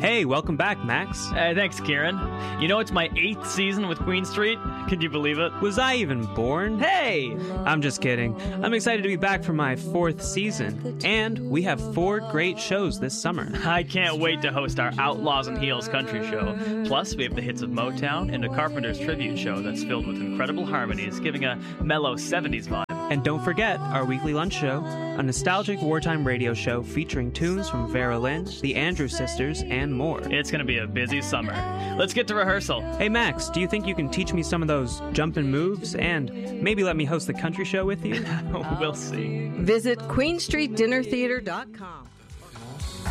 Hey, welcome back, Max. Hey, thanks, Kieran. You know, it's my 8th season with Queen Street. Could you believe it? Was I even born? Hey! I'm just kidding. I'm excited to be back for my 4th season. And we have 4 great shows this summer. I can't wait to host our Outlaws and Heels country show. Plus, we have the hits of Motown and a Carpenters tribute show that's filled with incredible harmonies, giving a mellow 70s vibe. And don't forget our weekly lunch show, a nostalgic wartime radio show featuring tunes from Vera Lynn, the Andrews Sisters, and more. It's going to be a busy summer. Let's get to rehearsal. Hey, Max, do you think you can teach me some of those jumpin' moves and maybe let me host the country show with you? We'll see. Visit QueenStreetDinnerTheater.com.